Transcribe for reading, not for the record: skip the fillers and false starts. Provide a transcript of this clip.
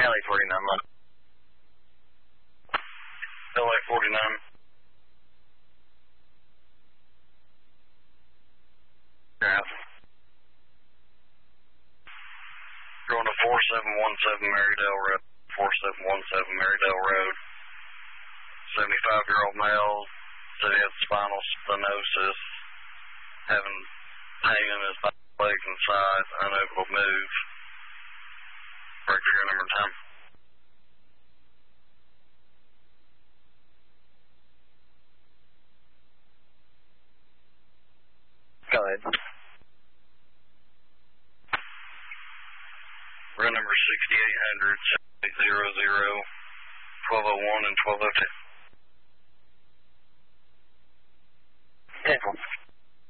LA 49, LA 49. Yeah. Going to 4717 Marydale Road. 4717 Marydale Road. 75-year-old male said he had spinal stenosis, having pain in his legs and sides, unable to move. Break your number and time. Go ahead. Run number 6800 00 1201 and 1202. 10-4.